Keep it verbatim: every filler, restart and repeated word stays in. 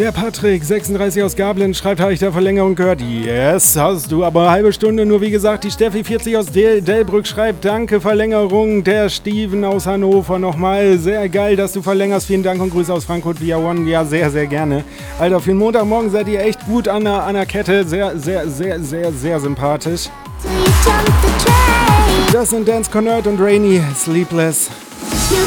Der Patrick, sechsunddreißig aus Gablin, schreibt, habe ich da Verlängerung gehört? Yes, hast du, aber eine halbe Stunde. Nur wie gesagt, die Steffi, vierzig aus Del Delbrück, schreibt, danke, Verlängerung. Der Steven aus Hannover nochmal, sehr geil, dass du verlängerst. Vielen Dank und Grüße aus Frankfurt via One. Ja, sehr, sehr gerne. Alter, für den Montagmorgen seid ihr echt gut an der, an der Kette. Sehr, sehr, sehr, sehr, sehr sympathisch. Das sind Dance Connect und Rainy, Sleepless.